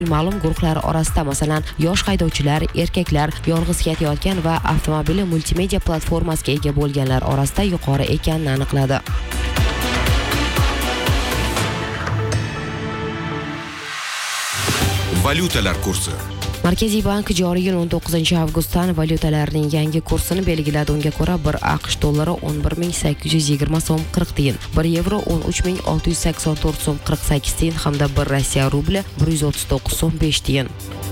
Ma'lum guruhlar orasida, masalan, yosh haydovchilar, erkaklar, yolg'iz ketayotgan va avtomobili multimedia platformasiga ega bo'lganlar orasida yuqori ekanini aniqladi. Valyutalar kursi. Markaziy bank joriy yil 19-avgustdan valyutalarning yangi kursini belgiladi. Unga ko'ra 1 AQSh dollari 11.820 so'm 40 tiyin, 1 yevro 13.684 so'm 48 tiyin hamda 1 Rossiya rubli 139 so'm 5 tiyin.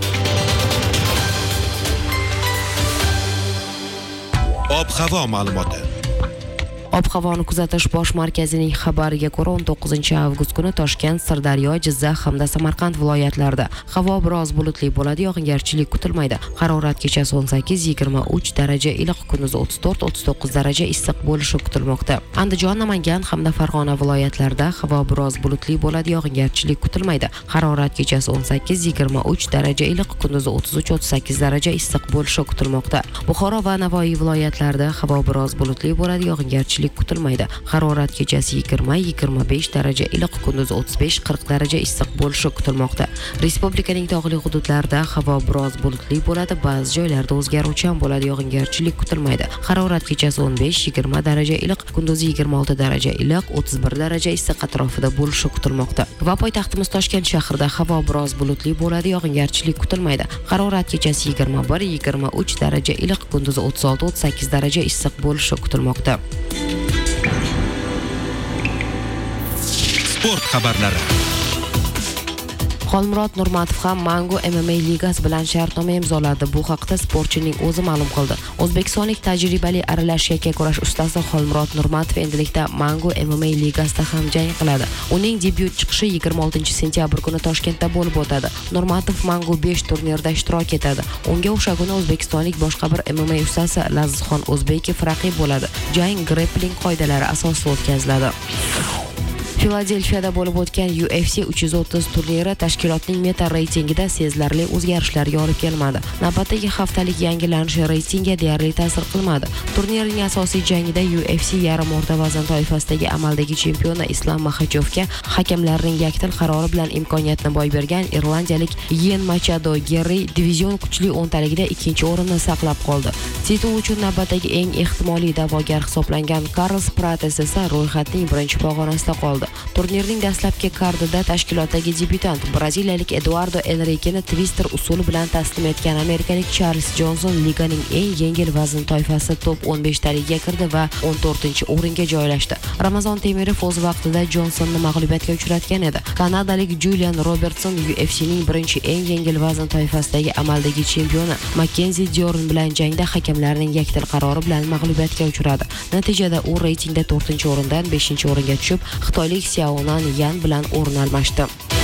Ob-havo ma'lumoti. Ob-havoni kuzatish bosh markazining xabariga ko'ra 19-avgust kuni Toshkent, Sirdaryo, Jizzax hamda Samarqand viloyatlarida havo biroz bulutli bo'ladi, yog'ingarchilik kutilmaydi. Harorat kechasi 18-23 daraja, iliq kunduzi 34-39 daraja issiq bo'lishi kutilmoqda. Andijon, Namangan hamda Farg'ona viloyatlarida havo biroz bulutli bo'ladi, yog'ingarchilik kutilmaydi. Harorat kechasi 18-23 daraja, iliq kunduzi 33-38 daraja issiq bo'lishi kutilmoqda. Buxoro va Navoiy viloyatlarida havo biroz bulutli bo'ladi, yog'ingarchilik kutilmaydi. Harorat kechasi 20-25 daraja, iliq kunduzi 35-40 daraja issiq bo'lishi kutilmoqda. Respublikaning tog'li hududlarida havo biroz bulutli bo'ladi, ba'zi joylarda o'zgaruvchan bo'ladi, yog'ingarchilik kutilmaydi. Harorat kechasi 15-20 daraja, iliq kunduzi 26 daraja, iliq 31 daraja issiq atrofida bo'lishi kutilmoqda. Va poytaxtimiz Toshkent shahrida havo biroz bulutli bo'ladi, yog'ingarchilik kutilmaydi. Harorat kechasi 21-23 daraja, iliq kunduzi 36-38 daraja issiq bo'lishi kutilmoqda. Sport xabarlari. Xolmurod Nurmatov ham Mango MMA ligasi bilan shartnoma imzoladi. Bu haqda sportchining o'zi ma'lum qildi. O'zbekistonlik tajribali aralash yakka kurash ustasi Xolmurod Nurmatov endilikda Mango MMA ligasida ham jang qiladi. Uning debyut chiqishi 26-sentyabr kuni Toshkentda bo'lib o'tadi. Nurmatov Mango 5 turnirida ishtirok etadi. Unga o'sha kuni o'zbekistonlik boshqa bir MMA ustasi Lazizxon O'zbekov raqib bo'ladi. Jang grappling qoidalari asosida o'tkaziladi. Filadelfiyada bo'lib o'tgan UFC 330 turniri tashkilotning meta reytingida sezilarli o'zgarishlarga olib kelmadi. Navbatdagi haftalik yangilanish reytingga deyarli ta'sir qilmadi. Turnirning asosiy jangida UFC yarim o'rta vazn toifasidagi amaldagi chempioni Islam Maxachovga hakamlarning yakdil qarori bilan imkoniyatni boy bergan irlandiyalik Ian Machado Gerri divizion kuchli o'ntaligida ikkinchi o'rinni saqlab qoldi. Titul uchun navbatdagi eng ehtimoliy da'vogar hisoblangan Carlos Prates esa ro'yxatning birinchi pog'onasida qoldi. Turnirning dastlabki kardida tashkilotdagi debyutant braziliyalik Eduardo Enriqueni twister usuli bilan taslim etgan amerikalik Charles Johnson liganing eng yengil vazn toifasi top 15 taligiga kirdi va 14-o'ringa joylashdi. Ramazon Temirov o'z vaqtida Johnsonni mag'lubiyatga uchratgan edi. Kanadalik Julian Robertson UFC'ning birinchi eng yengil vazn toifasidagi amaldagi chempioni Mackenzie Dern bilan jangda hakamlarning yakdil qarori bilan mag'lubiyatga uchradi. Natijada u reytingda 4-o'rindan 5-o'ringa tushib, xitoylik Xiaonan Yan bilan o'rin almashdi.